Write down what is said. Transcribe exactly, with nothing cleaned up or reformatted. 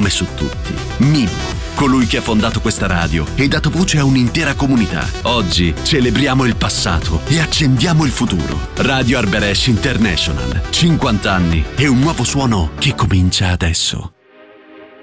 nome su tutti. Mimmo, colui che ha fondato questa radio e dato voce a un'intera comunità. Oggi celebriamo il passato e accendiamo il futuro. Radio Arberesh International, cinquanta anni e un nuovo suono che comincia adesso.